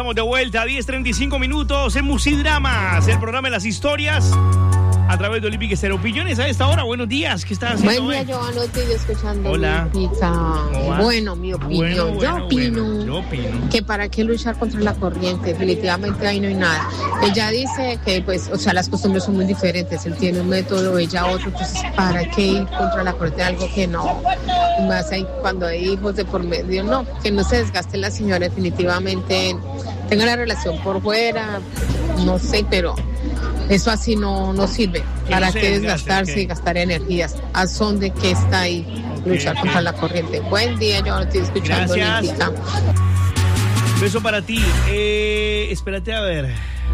estamos de vuelta, 10:35 minutos en Musidramas, el programa de las historias a través de Olímpica Estéreo. Opiniones a esta hora, buenos días, ¿qué estás haciendo? Buen día, Giovanni, estoy escuchando. Hola. Bueno, mi opinión. Yo opino que para qué luchar contra la corriente, definitivamente ahí no hay nada. Ella dice que, pues, o sea, las costumbres son muy diferentes, él tiene un método, ella otro, entonces, ¿para qué ir contra la corriente? Algo que no, más ahí cuando hay hijos de por medio, no, que no se desgaste la señora, definitivamente tenga la relación por fuera, no sé, pero eso así no sirve. ¿Para qué desgastarse y gastar energías? ¿A son de qué está ahí luchar contra la corriente? Buen día, yo estoy escuchando. Gracias. Beso para ti. Espérate a ver.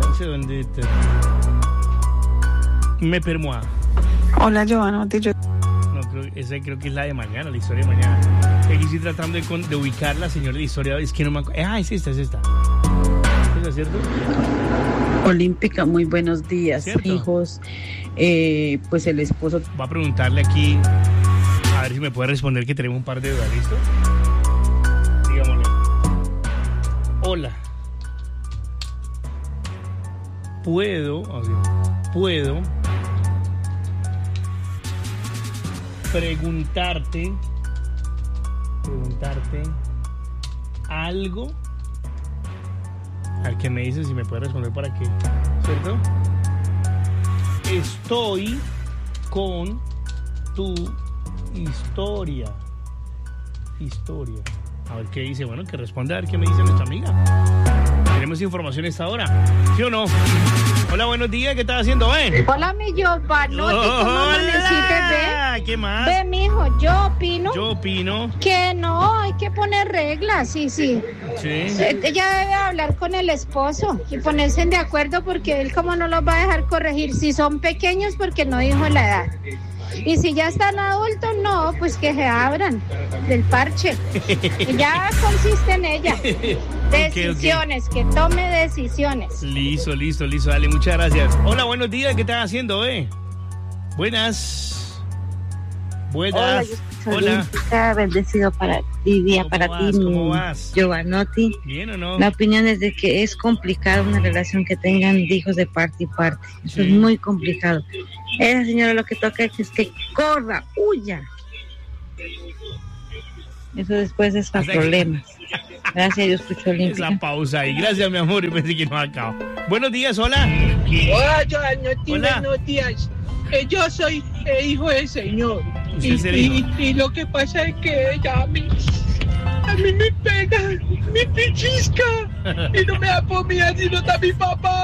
Me permoa. Hola, Giovanna. No, creo que es la de mañana, la historia de mañana. Aquí estoy tratando de ubicar la señora de la historia. Es que no me acuerdo. Es esta. ¿Es cierto? Olímpica, muy buenos días, ¿cierto? Hijos. Pues el esposo. Voy a preguntarle aquí, a ver si me puede responder, que tenemos un par de dudas, ¿listo? Digámosle. Hola. ¿Puedo preguntarte algo? Al que me dice si me puede responder para qué, ¿cierto? Estoy con tu historia. A ver qué dice, bueno, que responda a ver qué me dice nuestra amiga. Tenemos información a esta hora, ¿sí o no? Hola, buenos días, ¿qué estás haciendo, Hola, mi Giovanni, ¿cómo amaneciste, ve? ¿Qué más? Ve, mijo, yo opino que no, hay que poner reglas, sí. Ella debe hablar con el esposo y ponerse de acuerdo, porque él como no los va a dejar corregir. Si son pequeños, porque no dijo la edad. Y si ya están adultos, no, pues que se abran del parche. Ya consiste en ella. Decisiones, okay. Que tome decisiones. Listo, dale, muchas gracias. Hola, buenos días, ¿qué estás haciendo, Buenas. Hola, Olímpica, bendecido para día para ti, ¿Cómo vas? Giovanotti. ¿Bien o no? La opinión es de que es complicado una relación que tengan hijos de parte y parte. Eso es muy complicado. Esa señora lo que toca es que corra, huya. Eso después es para problemas. Gracias, yo escucho Olímpica. Esa pausa ahí. Gracias, mi amor. Y pensé que no acabo. Buenos días, hola. Hola, Giovanotti, buenos días. Yo soy hijo del Señor. Y lo que pasa es que ella a mí me pega, me pellizca y no me da comida si no está mi papá.